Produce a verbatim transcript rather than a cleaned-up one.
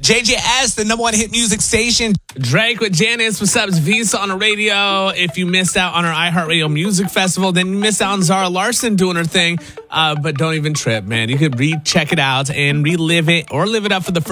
J J S, the number one hit music station. Drake with Janice. What's up? It's Visa on the radio. If you missed out on our iHeartRadio Music Festival, then you missed out on Zara Larson doing her thing. Uh, but don't even trip, man. You could recheck it out and relive it or live it up for the first